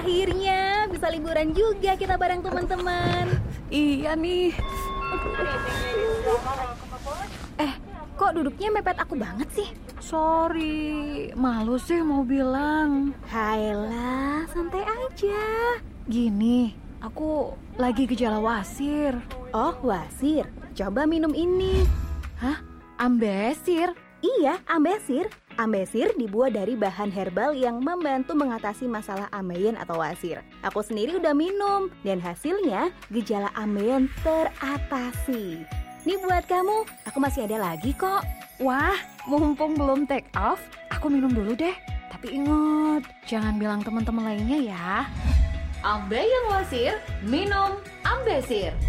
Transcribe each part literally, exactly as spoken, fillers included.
Akhirnya bisa liburan juga kita bareng teman-teman. Iya nih. Eh, kok duduknya mepet aku banget sih? Sorry, malu sih mau bilang. Hayalah, santai aja. Gini, aku lagi gejala wasir. Oh, wasir. Coba minum ini. Hah? Ambesir? Iya, ambesir. Ambesir dibuat dari bahan herbal yang membantu mengatasi masalah ambeien atau wasir. Aku sendiri udah minum dan hasilnya gejala ambeien teratasi. Ini buat kamu, aku masih ada lagi kok. Wah, mumpung belum take off, aku minum dulu deh. Tapi ingat, jangan bilang teman-teman lainnya ya. Ambeien wasir, minum ambesir.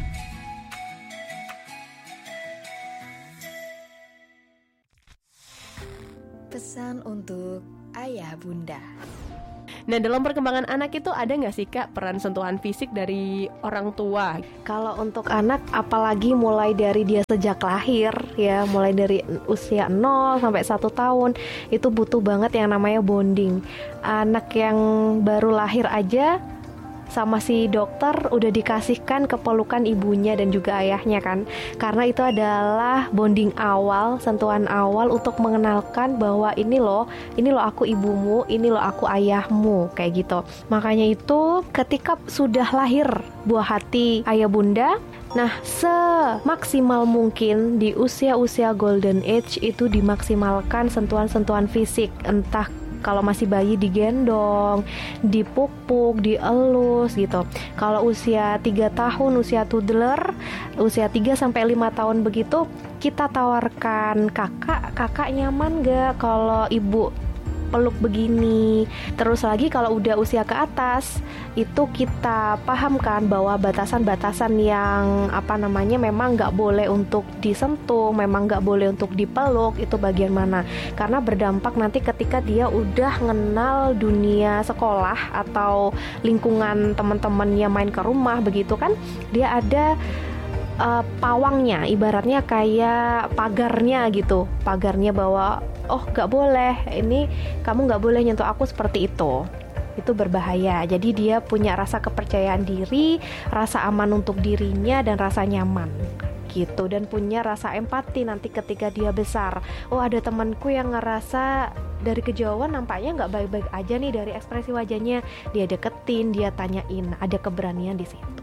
Pesan untuk ayah bunda. Nah, dalam perkembangan anak itu ada nggak sih Kak peran sentuhan fisik dari orang tua? Kalau untuk anak, apalagi mulai dari dia sejak lahir ya, mulai dari usia nol sampai satu tahun, itu butuh banget yang namanya bonding. Anak yang baru lahir aja sama si dokter udah dikasihkan kepelukan ibunya dan juga ayahnya kan, karena itu adalah bonding awal, sentuhan awal untuk mengenalkan bahwa ini loh, ini loh aku ibumu, ini loh aku ayahmu, kayak gitu. Makanya itu ketika sudah lahir buah hati ayah bunda, nah semaksimal mungkin di usia-usia golden age itu dimaksimalkan sentuhan-sentuhan fisik, entah kalau masih bayi digendong, dipuk-puk, dielus gitu. Kalau usia tiga tahun, usia toddler, usia tiga sampai lima tahun begitu, kita tawarkan kakak, kakak nyaman gak kalau ibu peluk begini. Terus lagi kalau udah usia ke atas, itu kita pahamkan bahwa batasan-batasan yang apa namanya memang nggak boleh untuk disentuh, memang nggak boleh untuk dipeluk, itu bagian mana. Karena berdampak nanti ketika dia udah ngenal dunia sekolah atau lingkungan teman-temannya main ke rumah begitu kan, dia ada uh, pawangnya, ibaratnya kayak pagarnya gitu, pagarnya bahwa oh gak boleh, ini kamu gak boleh nyentuh aku seperti itu. Itu berbahaya. Jadi dia punya rasa kepercayaan diri, rasa aman untuk dirinya, dan rasa nyaman gitu. Dan punya rasa empati nanti ketika dia besar. Oh ada temanku yang ngerasa dari kejauhan nampaknya gak baik-baik aja nih dari ekspresi wajahnya, dia deketin, dia tanyain, ada keberanian di situ.